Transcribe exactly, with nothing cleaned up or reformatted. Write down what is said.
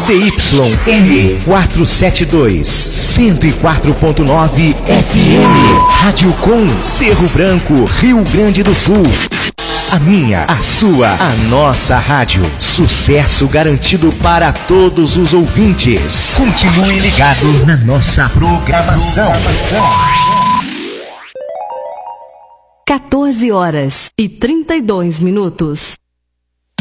C Y M quatrocentos e setenta e dois, cento e quatro ponto nove F M. Rádio Com, Cerro Branco, Rio Grande do Sul. A minha, a sua, a nossa rádio. Sucesso garantido para todos os ouvintes. Continue ligado na nossa programação. quatorze horas e trinta e dois minutos.